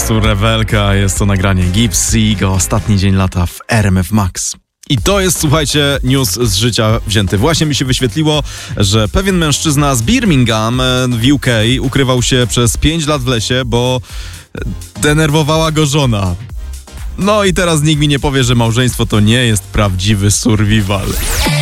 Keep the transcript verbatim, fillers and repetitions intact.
prostu rewelka. Jest to nagranie Gipsy, ostatni dzień lata w R M F Max. I to jest, słuchajcie, news z życia wzięty. Właśnie mi się wyświetliło, że pewien mężczyzna z Birmingham w U K ukrywał się przez pięć lat w lesie, bo denerwowała go żona. No i teraz nikt mi nie powie, że małżeństwo to nie jest prawdziwy survival.